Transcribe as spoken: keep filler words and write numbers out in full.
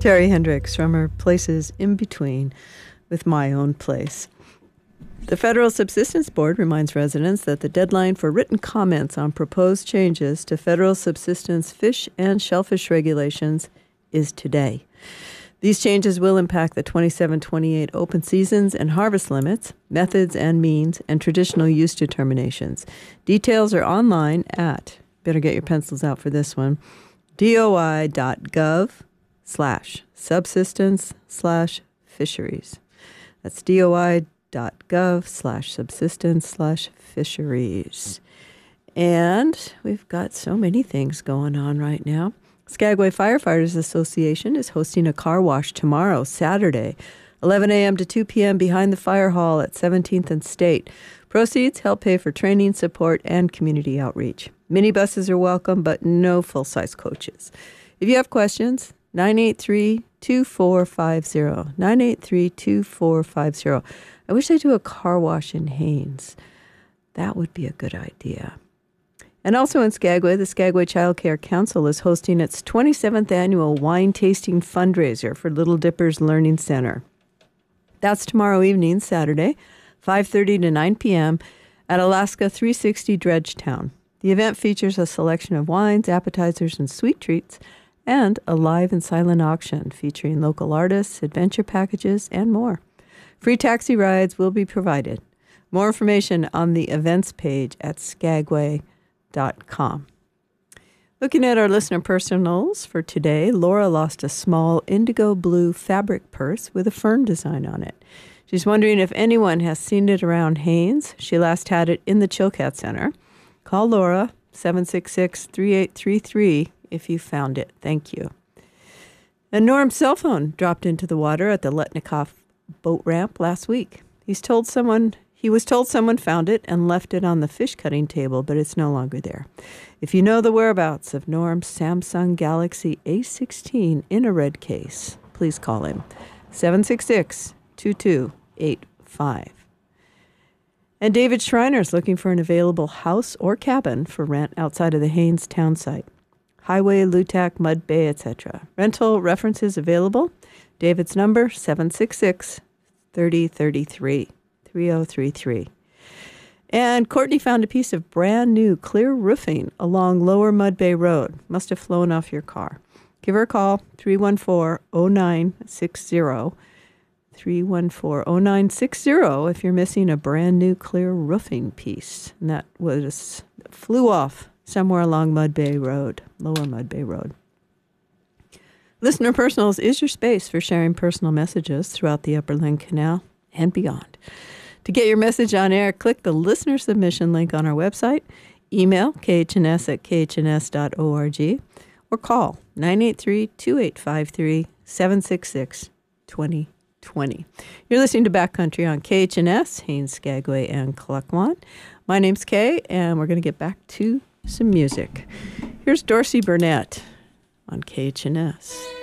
Terry Hendricks from her Places in Between with My Own Place. The Federal Subsistence Board reminds residents that the deadline for written comments on proposed changes to federal subsistence fish and shellfish regulations is today. These changes will impact the twenty-seven twenty-eight open seasons and harvest limits, methods and means, and traditional use determinations. Details are online at, better get your pencils out for this one, doi.gov slash subsistence slash fisheries. That's doi.gov slash subsistence slash fisheries. And we've got so many things going on right now. Skagway Firefighters Association is hosting a car wash tomorrow, Saturday, eleven a.m. to two p.m. behind the fire hall at seventeenth and State. Proceeds help pay for training, support, and community outreach. Minibuses are welcome, but no full-size coaches. If you have questions, nine eight three, two four five zero, nine eight three, two four five zero. I wish they'd do a car wash in Haines. That would be a good idea. And also in Skagway, the Skagway Child Care Council is hosting its twenty-seventh annual wine tasting fundraiser for Little Dippers Learning Center. That's tomorrow evening, Saturday, five thirty to nine p.m. at Alaska three sixty Dredgetown. The event features a selection of wines, appetizers, and sweet treats, and a live and silent auction featuring local artists, adventure packages, and more. Free taxi rides will be provided. More information on the events page at skagway dot com. Looking at our listener personals for today, Laura lost a small indigo blue fabric purse with a fern design on it. She's wondering if anyone has seen it around Haines. She last had it in the Chilkat Center. Call Laura, seven six six, three eight three three, if you found it. Thank you. And Norm's cell phone dropped into the water at the Letnikoff boat ramp last week. He's told someone He was told someone found it and left it on the fish cutting table, but it's no longer there. If you know the whereabouts of Norm's Samsung Galaxy A sixteen in a red case, please call him, seven six six, two two eight five. And David Schreiner is looking for an available house or cabin for rent outside of the Haines town site. Highway, Lutak, Mud Bay, et cetera. Rental references available. David's number, seven six six, three oh three three. three oh three three. And Courtney found a piece of brand new clear roofing along Lower Mud Bay Road. Must have flown off your car. Give her a call, three one four, oh nine six zero. three one four, oh nine six zero if you're missing a brand new clear roofing piece. And that was flew off somewhere along Mud Bay Road, Lower Mud Bay Road. Listener Personals is your space for sharing personal messages throughout the Upper Lynn Canal and beyond. To get your message on air, click the listener submission link on our website, email k h n s at k h n s dot org, or call nine eight three, two eight five three, seven six six, two oh two oh. You're listening to Backcountry on K H N S, Haines, Skagway, and Klukwan. My name's Kay, and we're going to get back to some music. Here's Dorsey Burnett on K H N S.